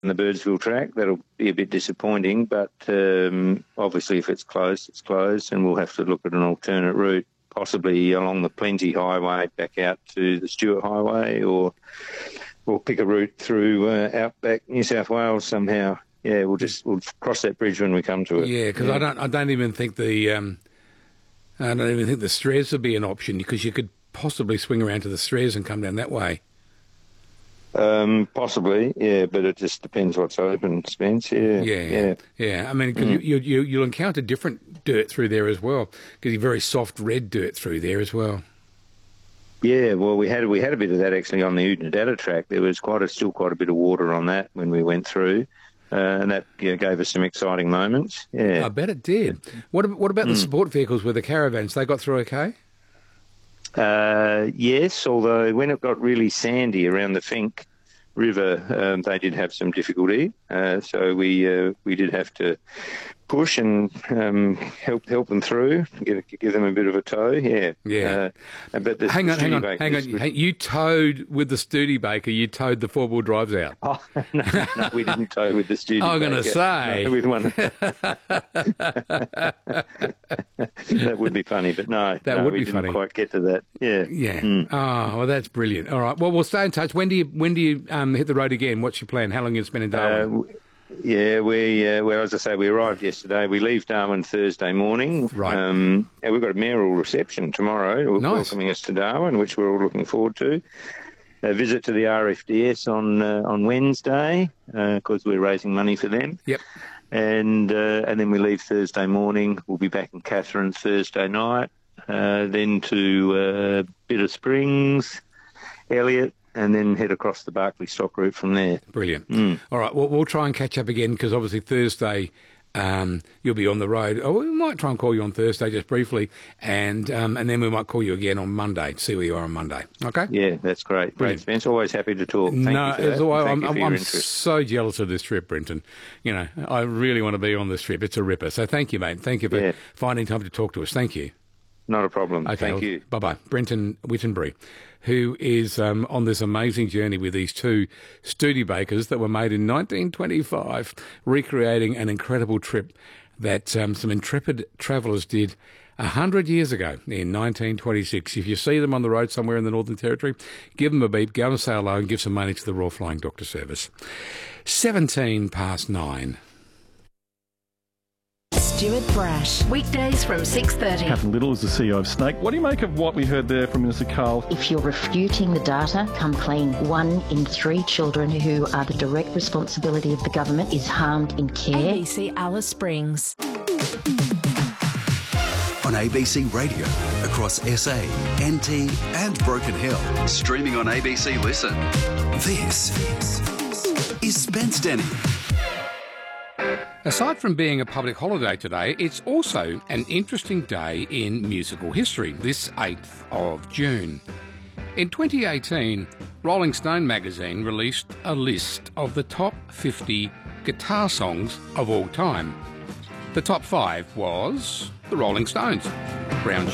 the Birdsville track. That'll be a bit disappointing, but obviously if it's closed, and we'll have to look at an alternate route, possibly along the Plenty Highway back out to the Stuart Highway, or we'll pick a route through outback New South Wales somehow. Yeah, we'll cross that bridge when we come to it. Yeah, because I don't even think the Stairs would be an option, because you could possibly swing around to the Stairs and come down that way. Possibly, yeah, but it just depends what's open, Spence. Yeah. I mean, cause you'll encounter different dirt through there as well, because you're very soft red dirt through there as well. Yeah, well, we had a bit of that actually on the Oodnadatta track. There was still quite a bit of water on that when we went through, and that gave us some exciting moments. Yeah, I bet it did. What about the support vehicles with the caravans? They got through okay? Yes, although when it got really sandy around the Finke River, they did have some difficulty. So we did have to push and help them through, give them a bit of a tow. Yeah. But hang on. You towed with the Studebaker. You towed the 4-wheel drives out. Oh, no, we didn't tow with the Studebaker. I'm going to say with one. That would be funny, but no, we didn't quite get to that. Yeah. Oh, well, that's brilliant. All right. Well, we'll stay in touch. When do you hit the road again? What's your plan? How long are you spending in Darwin? Well, as I say, we arrived yesterday. We leave Darwin Thursday morning. Right. We've got a mayoral reception tomorrow, welcoming us to Darwin, which we're all looking forward to. A visit to the RFDS on Wednesday, because we're raising money for them. Yep. And then we leave Thursday morning. We'll be back in Katherine Thursday night. Then to Bitter Springs, Elliot, and then head across the Barclay Stock route from there. Brilliant. All right, well, we'll try and catch up again, because obviously Thursday you'll be on the road. Oh, we might try and call you on Thursday just briefly, and then we might call you again on Monday to see where you are on Monday. Okay? Yeah, that's great. Great, Spence. Always happy to talk. Thank you for that. I'm so jealous of this trip, Brenton. You know, I really want to be on this trip. It's a ripper. So thank you, mate. Thank you for finding time to talk to us. Thank you. Not a problem. Okay, Thank you. Bye-bye. Brenton Whittenbury, who is on this amazing journey with these two Studebakers that were made in 1925, recreating an incredible trip that some intrepid travellers did 100 years ago in 1926. If you see them on the road somewhere in the Northern Territory, give them a beep, go and say hello, and give some money to the Royal Flying Doctor Service. 9:17. Stuart Brash. Weekdays from 6:30. Catherine Little is the CEO of Snake. What do you make of what we heard there from Minister Carl? If you're refuting the data, come clean. 1 in 3 children who are the direct responsibility of the government is harmed in care. ABC Alice Springs. On ABC Radio, across SA, NT and Broken Hill. Streaming on ABC Listen. This is Spence Denny. Aside from being a public holiday today, it's also an interesting day in musical history, this 8th of June. In 2018, Rolling Stone magazine released a list of the top 50 guitar songs of all time. The top 5 was the Rolling Stones. Brown